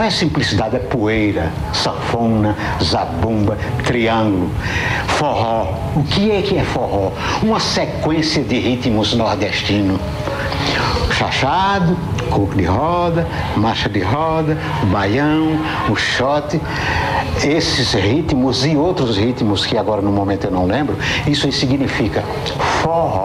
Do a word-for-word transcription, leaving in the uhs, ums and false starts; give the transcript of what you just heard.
é simplicidade, é poeira, sanfona, zabumba, triângulo, forró. O que é que é forró? Uma sequência de ritmos nordestinos. Chachado, coco de roda, marcha de roda, o baião, o xote, esses ritmos e outros ritmos que agora no momento eu não lembro, isso aí significa forró.